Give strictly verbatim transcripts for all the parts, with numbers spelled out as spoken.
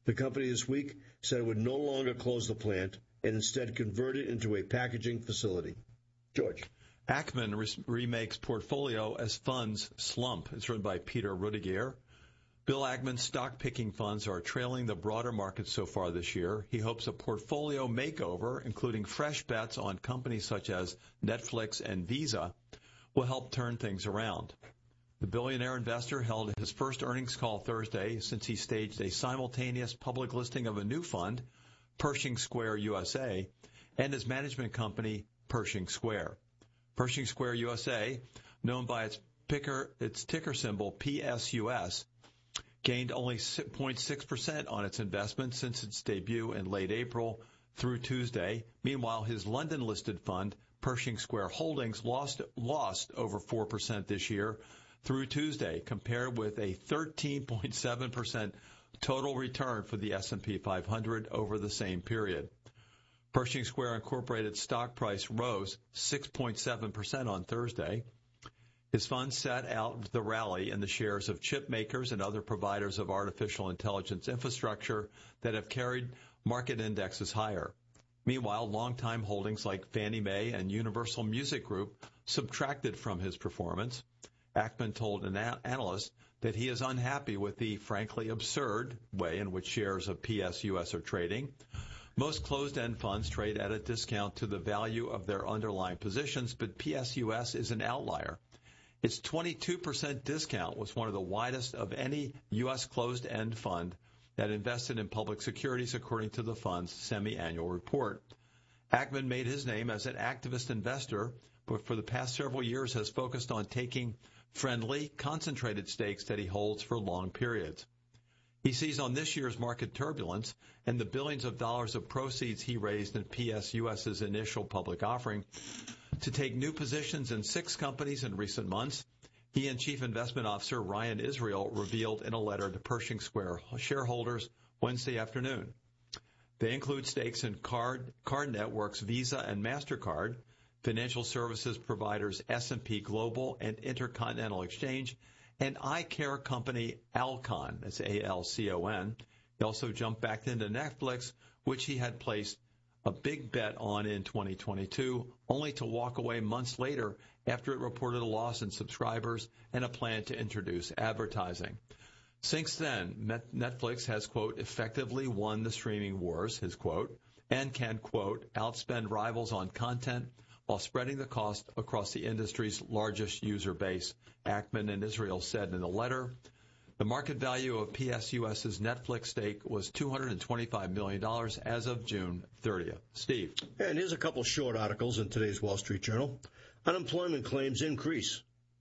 The company this week said it would no longer close the plant and instead convert it into a packaging facility. George. Ackman re- remakes portfolio as funds slump. It's written by Peter Rudiger. Bill Ackman's stock-picking funds are trailing the broader market so far this year. He hopes a portfolio makeover, including fresh bets on companies such as Netflix and Visa, will help turn things around. The billionaire investor held his first earnings call Thursday since he staged a simultaneous public listing of a new fund, Pershing Square U S A, and his management company, Pershing Square. Pershing Square U S A, known by its, picker, its ticker symbol P S U S, gained only zero point six percent on its investment since its debut in late April through Tuesday. Meanwhile, his London-listed fund, Pershing Square Holdings, lost lost over four percent this year through Tuesday, compared with a thirteen point seven percent total return for the S and P five hundred over the same period. Pershing Square Incorporated stock price rose six point seven percent on Thursday. His fund sat out the rally in the shares of chip makers and other providers of artificial intelligence infrastructure that have carried market indexes higher. Meanwhile, longtime holdings like Fannie Mae and Universal Music Group subtracted from his performance. Ackman told an a- analyst that he is unhappy with the frankly absurd way in which shares of P S U S are trading. Most closed-end funds trade at a discount to the value of their underlying positions, but P S U S is an outlier. Its twenty-two percent discount was one of the widest of any U S closed-end fund that invested in public securities, according to the fund's semi-annual report. Ackman made his name as an activist investor, but for the past several years has focused on taking friendly, concentrated stakes that he holds for long periods. He sees on this year's market turbulence and the billions of dollars of proceeds he raised in P S U S's initial public offering to take new positions in six companies in recent months. He and Chief Investment Officer Ryan Israel revealed in a letter to Pershing Square shareholders Wednesday afternoon. They include stakes in card, card networks Visa and MasterCard, financial services providers S and P Global and Intercontinental Exchange, and eye care company Alcon, that's A L C O N. He also jumped back into Netflix, which he had placed a big bet on in twenty twenty-two, only to walk away months later after it reported a loss in subscribers and a plan to introduce advertising. Since then, Netflix has, quote, effectively won the streaming wars, his quote, and can, quote, outspend rivals on content while spreading the cost across the industry's largest user base, Ackman and Israel said in a letter. The market value of PSUS's Netflix stake was two hundred twenty-five million dollars as of June thirtieth. Steve. And here's a couple short articles in today's Wall Street Journal. Unemployment claims increase.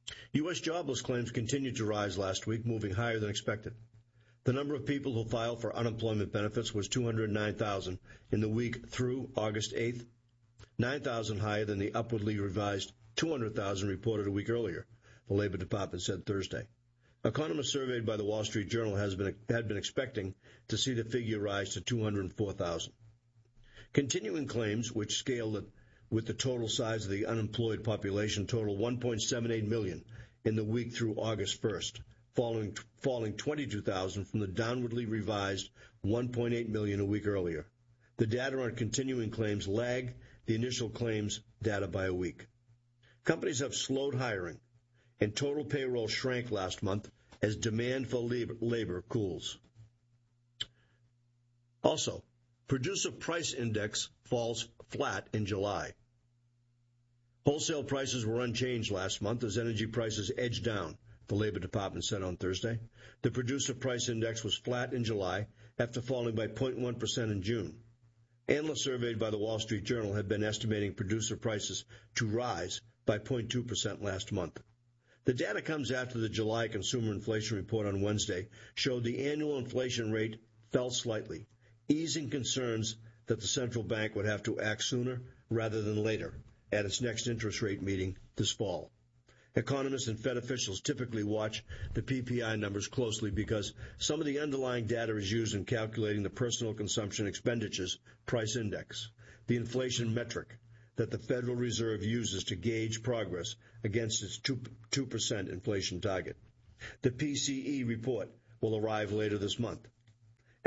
U S jobless claims continued to rise last week, moving higher than expected. The number of people who filed for unemployment benefits was two hundred nine thousand in the week through August eighth, nine thousand higher than the upwardly revised two hundred thousand reported a week earlier, the Labor Department said Thursday. Economists surveyed by the Wall Street Journal has been, had been expecting to see the figure rise to two hundred four thousand. Continuing claims, which scaled with the total size of the unemployed population, total one point seven eight million in the week through August first, falling, falling twenty-two thousand from the downwardly revised one point eight million a week earlier. The data on continuing claims lag the initial claims data by a week. Companies have slowed hiring, and total payroll shrank last month as demand for labor, labor cools. Also, Producer Price Index falls flat in July. Wholesale prices were unchanged last month as energy prices edged down, the Labor Department said on Thursday. The Producer Price Index was flat in July after falling by zero point one percent in June. Analysts surveyed by the Wall Street Journal had been estimating producer prices to rise by zero point two percent last month. The data comes after the July consumer inflation report on Wednesday showed the annual inflation rate fell slightly, easing concerns that the central bank would have to act sooner rather than later at its next interest rate meeting this fall. Economists and Fed officials typically watch the P P I numbers closely because some of the underlying data is used in calculating the Personal Consumption Expenditures Price Index, the inflation metric that the Federal Reserve uses to gauge progress against its two percent inflation target. The P C E report will arrive later this month.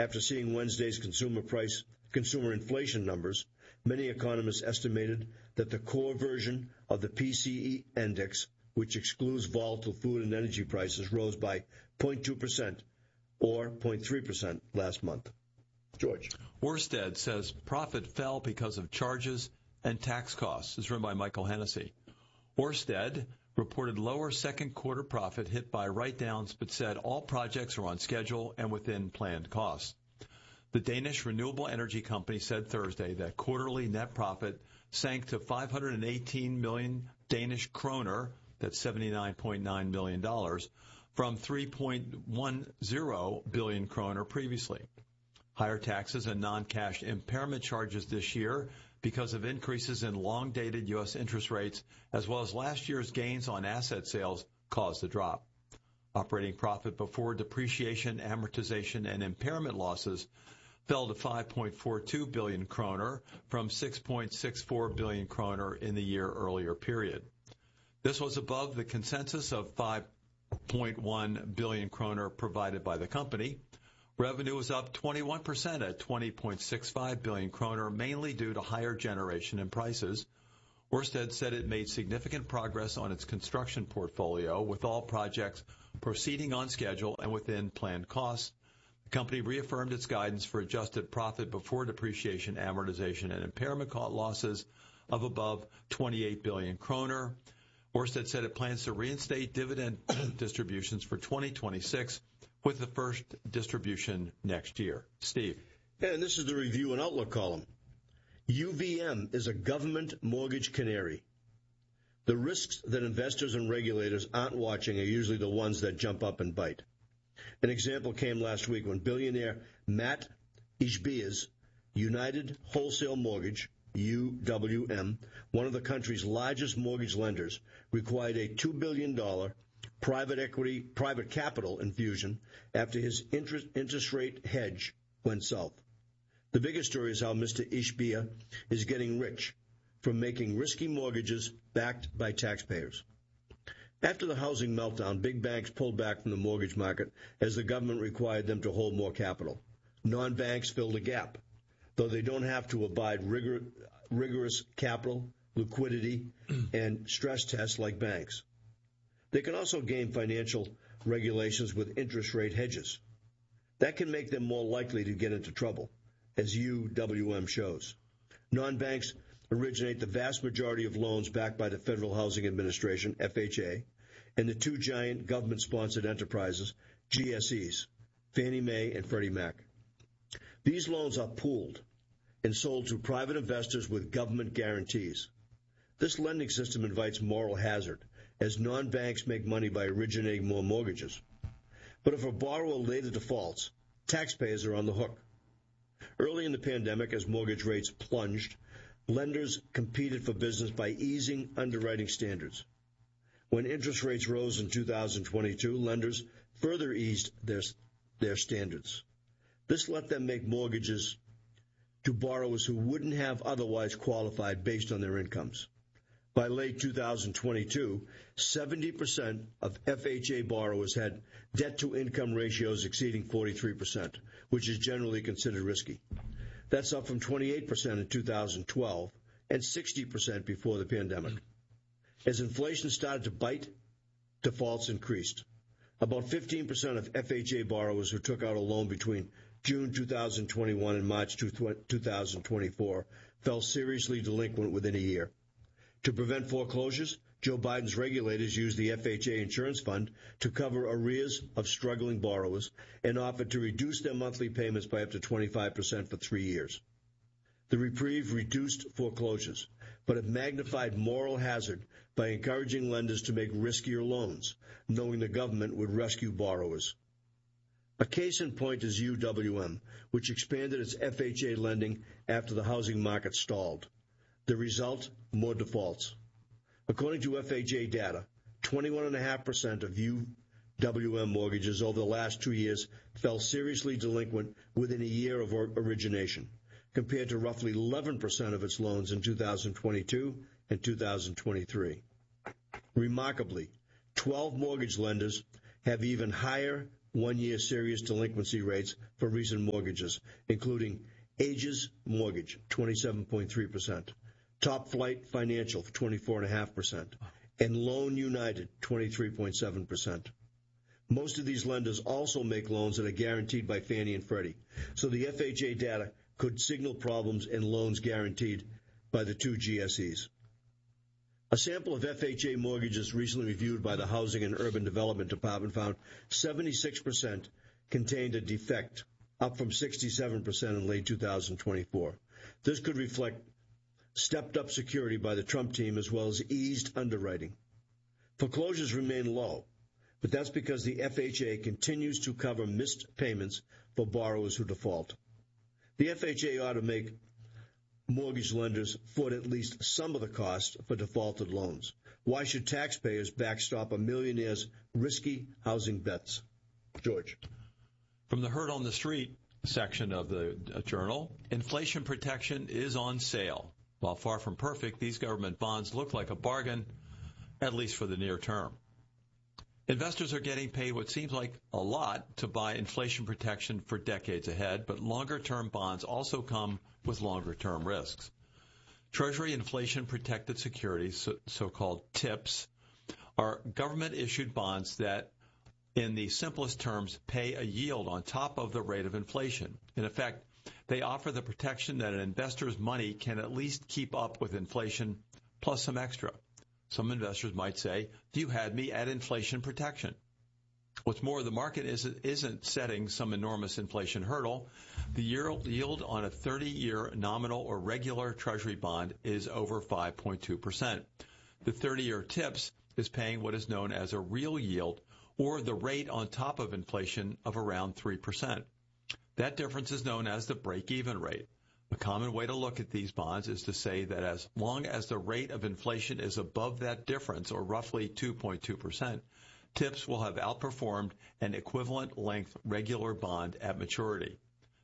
After seeing Wednesday's consumer price, consumer inflation numbers, many economists estimated that the core version of the P C E index, which excludes volatile food and energy prices, rose by zero point two percent or zero point three percent last month. George. Orsted says profit fell because of charges and tax costs. It's written by Michael Hennessy. Orsted reported lower second quarter profit hit by write-downs, but said all projects are on schedule and within planned costs. The Danish renewable energy company said Thursday that quarterly net profit sank to five hundred eighteen million Danish kroner, that's seventy-nine point nine million dollars, from three point one zero billion kroner previously. Higher taxes and non-cash impairment charges this year because of increases in long-dated U S interest rates, as well as last year's gains on asset sales, caused the drop. Operating profit before depreciation, amortization, and impairment losses fell to five point four two billion kroner from six point six four billion kroner in the year earlier period. This was above the consensus of five point one billion kroner provided by the company. Revenue was up twenty-one percent at twenty point six five billion kroner, mainly due to higher generation and prices. Ørsted said it made significant progress on its construction portfolio, with all projects proceeding on schedule and within planned costs. The company reaffirmed its guidance for adjusted profit before depreciation, amortization, and impairment cost losses of above twenty-eight billion kroner. Ørsted said it plans to reinstate dividend distributions for twenty twenty-six, with the first distribution next year. Steve. And this is the review and outlook column. U V M is a government mortgage canary. The risks that investors and regulators aren't watching are usually the ones that jump up and bite. An example came last week when billionaire Matt Ishbia's United Wholesale Mortgage, U W M, one of the country's largest mortgage lenders, required a two billion dollars private equity, private capital infusion after his interest, interest rate hedge went south. The biggest story is how Mister Ishbia is getting rich from making risky mortgages backed by taxpayers. After the housing meltdown, big banks pulled back from the mortgage market as the government required them to hold more capital. Non-banks filled a gap, though they don't have to abide rigor, rigorous capital, liquidity, and stress tests like banks. They can also game financial regulations with interest rate hedges. That can make them more likely to get into trouble, as U W M shows. Non-banks originate the vast majority of loans backed by the Federal Housing Administration, F H A, and the two giant government-sponsored enterprises, G S Es, Fannie Mae and Freddie Mac. These loans are pooled and sold to private investors with government guarantees. This lending system invites moral hazard, as non-banks make money by originating more mortgages. But if a borrower later defaults, taxpayers are on the hook. Early in the pandemic, as mortgage rates plunged, lenders competed for business by easing underwriting standards. When interest rates rose in two thousand twenty-two, lenders further eased their, their standards. This let them make mortgages to borrowers who wouldn't have otherwise qualified based on their incomes. By late two thousand twenty-two, seventy percent of F H A borrowers had debt-to-income ratios exceeding forty-three percent, which is generally considered risky. That's up from twenty-eight percent in two thousand twelve and sixty percent before the pandemic. As inflation started to bite, defaults increased. About fifteen percent of F H A borrowers who took out a loan between June two thousand twenty-one and March two thousand twenty-four fell seriously delinquent within a year. To prevent foreclosures, Joe Biden's regulators used the F H A Insurance Fund to cover arrears of struggling borrowers and offered to reduce their monthly payments by up to twenty-five percent for three years. The reprieve reduced foreclosures, but it magnified moral hazard by encouraging lenders to make riskier loans, knowing the government would rescue borrowers. A case in point is U W M, which expanded its F H A lending after the housing market stalled. The result, more defaults. According to F H A data, twenty-one point five percent of U W M mortgages over the last two years fell seriously delinquent within a year of origination, compared to roughly eleven percent of its loans in two thousand twenty-two and two thousand twenty-three. Remarkably, twelve mortgage lenders have even higher one-year serious delinquency rates for recent mortgages, including Aegis Mortgage, twenty-seven point three percent, Top Flight Financial, twenty-four point five percent, and Loan United, twenty-three point seven percent. Most of these lenders also make loans that are guaranteed by Fannie and Freddie, so the F H A data could signal problems in loans guaranteed by the two G S Es. A sample of F H A mortgages recently reviewed by the Housing and Urban Development Department found seventy-six percent contained a defect, up from sixty-seven percent in late two thousand twenty-four. This could reflect stepped-up security by the Trump team as well as eased underwriting. Foreclosures remain low, but that's because the F H A continues to cover missed payments for borrowers who default. The F H A ought to make mortgage lenders foot at least some of the cost for defaulted loans. Why should taxpayers backstop a millionaire's risky housing bets? George. From the Herd on the Street section of the Journal, inflation protection is on sale. While far from perfect, these government bonds look like a bargain, at least for the near term. Investors are getting paid what seems like a lot to buy inflation protection for decades ahead, but longer-term bonds also come with longer-term risks. Treasury inflation-protected securities, so-called TIPS, are government-issued bonds that, in the simplest terms, pay a yield on top of the rate of inflation. In effect, they offer the protection that an investor's money can at least keep up with inflation plus some extra. Some investors might say, you had me at inflation protection. What's more, the market isn't, isn't setting some enormous inflation hurdle. The yield on a thirty-year nominal or regular Treasury bond is over five point two percent. The thirty-year TIPS is paying what is known as a real yield, or the rate on top of inflation of around three percent. That difference is known as the break-even rate. A common way to look at these bonds is to say that as long as the rate of inflation is above that difference, or roughly two point two percent, TIPS will have outperformed an equivalent length regular bond at maturity.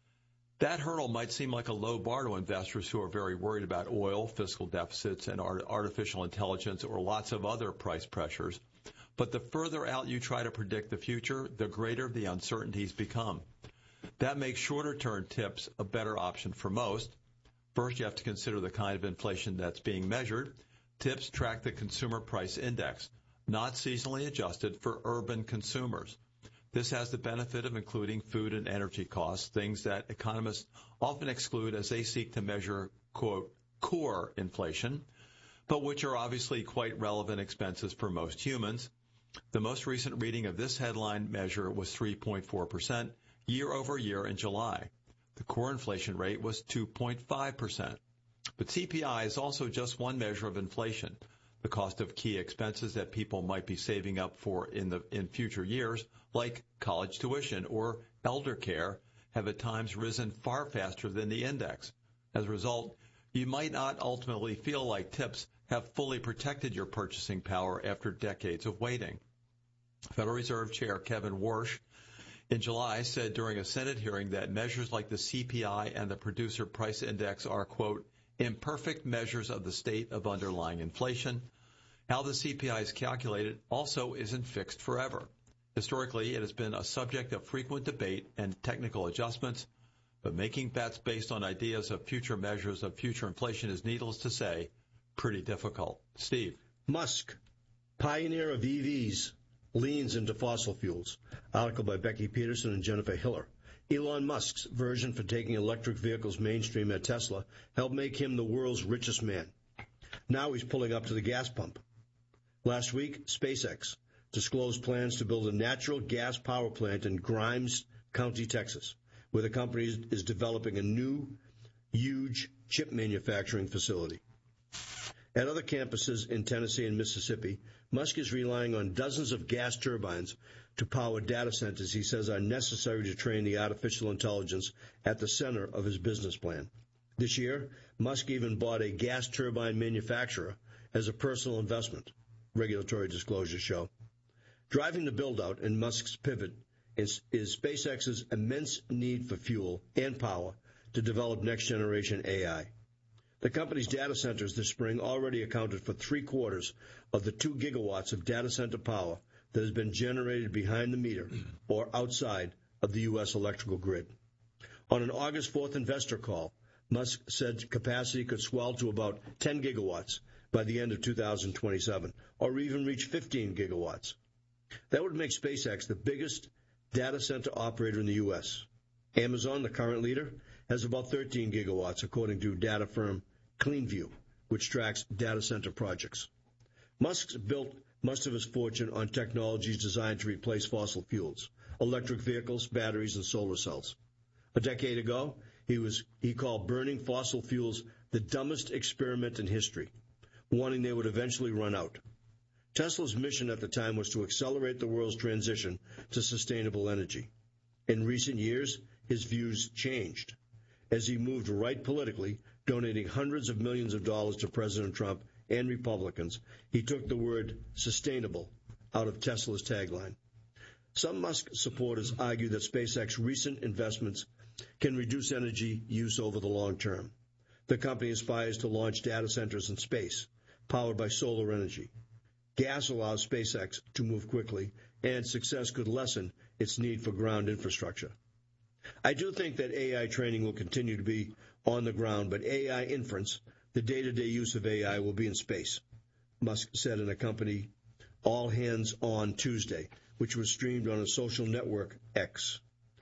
That hurdle might seem like a low bar to investors who are very worried about oil, fiscal deficits, and artificial intelligence, or lots of other price pressures. But the further out you try to predict the future, the greater the uncertainties become. That makes shorter-term TIPS a better option for most. First, you have to consider the kind of inflation that's being measured. TIPS track the Consumer Price Index, not seasonally adjusted for urban consumers. This has the benefit of including food and energy costs, things that economists often exclude as they seek to measure, quote, core inflation, but which are obviously quite relevant expenses for most humans. The most recent reading of this headline measure was three point four percent year over year in July. The core inflation rate was two point five percent. But C P I is also just one measure of inflation. The cost of key expenses that people might be saving up for in the in future years, like college tuition or elder care, have at times risen far faster than the index. As a result, you might not ultimately feel like TIPS have fully protected your purchasing power after decades of waiting. Federal Reserve Chair Kevin Warsh in July said during a Senate hearing that measures like the C P I and the Producer Price Index are, quote, imperfect measures of the state of underlying inflation. How the C P I is calculated also isn't fixed forever. Historically, it has been a subject of frequent debate and technical adjustments, but making bets based on ideas of future measures of future inflation is, needless to say, pretty difficult. Steve. Musk, pioneer of E Vs, leans into fossil fuels. Article by Becky Peterson and Jennifer Hiller. Elon Musk's version for taking electric vehicles mainstream at Tesla helped make him the world's richest man. Now he's pulling up to the gas pump. Last week, SpaceX disclosed plans to build a natural gas power plant in Grimes County, Texas, where the company is developing a new, huge chip manufacturing facility. At other campuses in Tennessee and Mississippi, Musk is relying on dozens of gas turbines to power data centers he says are necessary to train the artificial intelligence at the center of his business plan. This year, Musk even bought a gas turbine manufacturer as a personal investment, regulatory disclosures show. Driving the build-out in Musk's pivot is, is SpaceX's immense need for fuel and power to develop next-generation A I. The company's data centers this spring already accounted for three-quarters of the two gigawatts of data center power that has been generated behind the meter or outside of the U S electrical grid. On an August fourth investor call, Musk said capacity could swell to about ten gigawatts by the end of two thousand twenty-seven, or even reach fifteen gigawatts. That would make SpaceX the biggest data center operator in the U S. Amazon, the current leader, has about thirteen gigawatts, according to data firm CleanView, which tracks data center projects. Musk's built most of his fortune on technologies designed to replace fossil fuels, electric vehicles, batteries, and solar cells. A decade ago, he was he called burning fossil fuels the dumbest experiment in history, warning they would eventually run out. Tesla's mission at the time was to accelerate the world's transition to sustainable energy. In recent years, his views changed as he moved right politically, donating hundreds of millions of dollars to President Trump and Republicans. He took the word sustainable out of Tesla's tagline. Some Musk supporters argue that SpaceX's recent investments can reduce energy use over the long term. The company aspires to launch data centers in space, powered by solar energy. Gas allows SpaceX to move quickly, and success could lessen its need for ground infrastructure. I do think that A I training will continue to be on the ground, but A I inference, the day-to-day use of A I, will be in space, Musk said in a company All Hands On Tuesday, which was streamed on a social network X.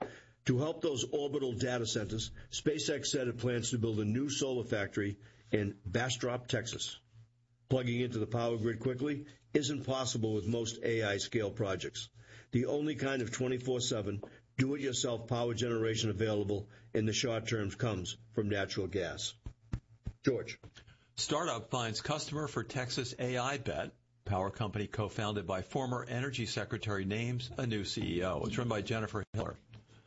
To help those orbital data centers, SpaceX said it plans to build a new solar factory in Bastrop, Texas. Plugging into the power grid quickly isn't possible with most A I-scale projects. The only kind of twenty-four seven, do-it-yourself power generation available in the short term comes from natural gas. George. Startup finds customer for Texas A I bet. Power company co-founded by former Energy Secretary names a new C E O. It's run by Jennifer Hiller.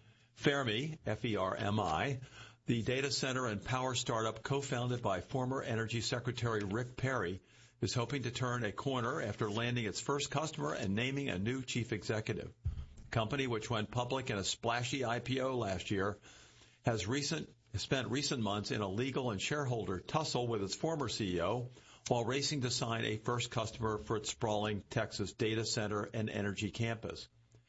Fermi, F E R M I, the data center and power startup co-founded by former Energy Secretary Rick Perry, is hoping to turn a corner after landing its first customer and naming a new chief executive. The company, which went public in a splashy I P O last year, has recent spent recent months in a legal and shareholder tussle with its former C E O while racing to sign a first customer for its sprawling Texas data center and energy campus.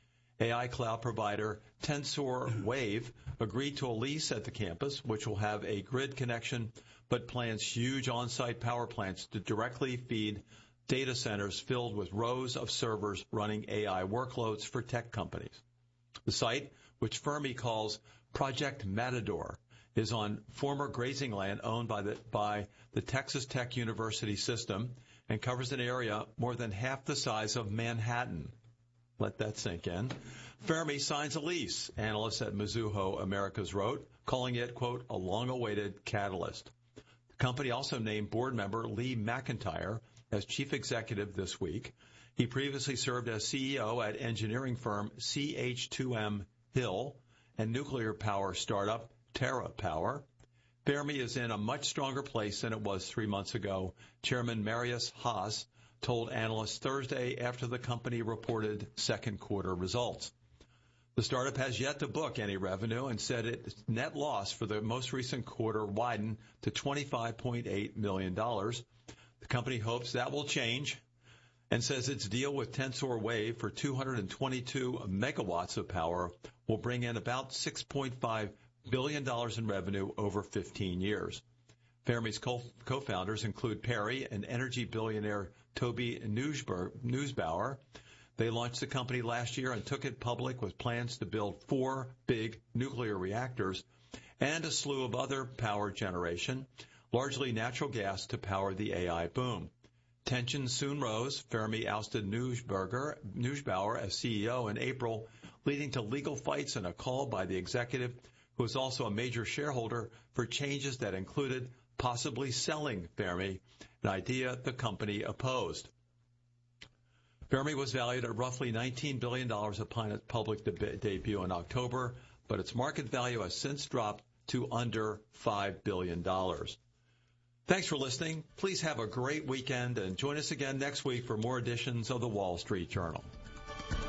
A I cloud provider TensorWave agreed to a lease at the campus, which will have a grid connection, but plans huge on-site power plants to directly feed data centers filled with rows of servers running A I workloads for tech companies. The site, which Fermi calls Project Matador, is on former grazing land owned by the, by the Texas Tech University system and covers an area more than half the size of Manhattan. Let that sink in. Fermi signs a lease, analysts at Mizuho Americas wrote, calling it, quote, a long-awaited catalyst. The company also named board member Lee McIntyre as chief executive this week. He previously served as C E O at engineering firm C H two M Hill and nuclear power startup TerraPower. Fermi is in a much stronger place than it was three months ago, Chairman Marius Haas told analysts Thursday after the company reported second quarter results. The startup has yet to book any revenue and said its net loss for the most recent quarter widened to twenty-five point eight million dollars. The company hopes that will change and says its deal with TensorWave for two hundred twenty-two megawatts of power will bring in about six point five billion dollars in revenue over fifteen years. Fermi's co-founders include Perry and energy billionaire Toby Newsbauer. They launched the company last year and took it public with plans to build four big nuclear reactors and a slew of other power generation, largely natural gas, to power the A I boom. Tensions soon rose. Fermi ousted Newsbauer as C E O in April, leading to legal fights and a call by the executive, who was also a major shareholder, for changes that included possibly selling Fermi, an idea the company opposed. Fermi was valued at roughly nineteen billion dollars upon its public deb- debut in October, but its market value has since dropped to under five billion dollars. Thanks for listening. Please have a great weekend and join us again next week for more editions of the Wall Street Journal.